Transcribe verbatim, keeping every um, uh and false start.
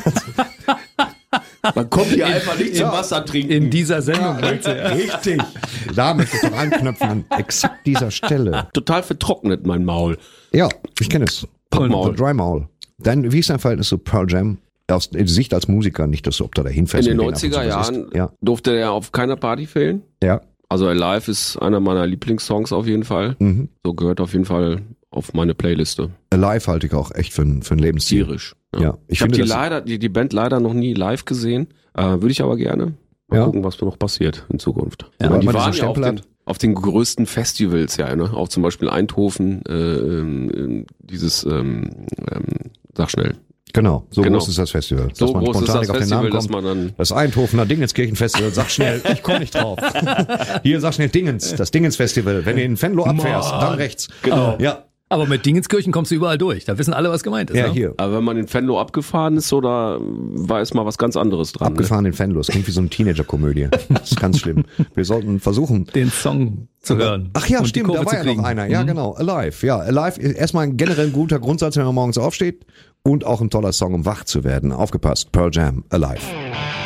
Man kommt hier einfach nicht zum Wasser trinken. In dieser Sendung. Ja, richtig. Da möchte ich doch anknüpfen an exakt dieser Stelle. Total vertrocknet mein Maul. Ja, ich kenne es. Pappmaul. Dry Maul. Dein, wie ist dein Verhältnis zu Pearl Jam? Aus Sicht als Musiker, nicht, dass du ob du da hinfährst. In den mit denen ab neunziger und zu was Jahren isst. Ja. durfte er auf keiner Party fehlen. Ja. Also Alive ist einer meiner Lieblingssongs auf jeden Fall. Mhm. So gehört auf jeden Fall auf meine Playliste. Alive halte ich auch echt für ein, für ein Lebensziel. Tierisch. Ja. Ich, Ich habe finde die das- leider, die, die Band leider noch nie live gesehen. Äh, Würde ich aber gerne. Mal Ja. gucken, was noch passiert in Zukunft. Ja, Aber weil die man waren diesen ja auf Stempel den, hat. auf den größten Festivals, ja, ne? Auch zum Beispiel Eindhoven, äh, ähm, dieses, ähm, ähm, sag schnell. Genau, so Genau. groß ist das Festival. So dass man groß ist spontan das nicht auf den Festival, Namen dass kommt. man dann Das Eindhovener Dingenskirchen-Festival, sag schnell, ich komme nicht drauf. Hier, sag schnell Dingens, das Dingens-Festival. Wenn du in Venlo abfährst, dann rechts. Genau. Ja, Aber mit Dingenskirchen kommst du überall durch. Da wissen alle, was gemeint ist. ja, ne? hier. Aber wenn man in Venlo abgefahren ist, oder war es mal was ganz anderes dran? Abgefahren in Venlo. Das klingt wie so eine Teenager-Komödie. Das ist ganz schlimm. Wir sollten versuchen. Den Song zu hören. Ach ja, und die stimmt, Kurve da war zu ja kriegen. noch einer. Ja, Mhm. genau. Alive. Ja, Alive ist erstmal ein generell ein guter Grundsatz, wenn man morgens aufsteht. Und auch ein toller Song, um wach zu werden. Aufgepasst. Pearl Jam. Alive.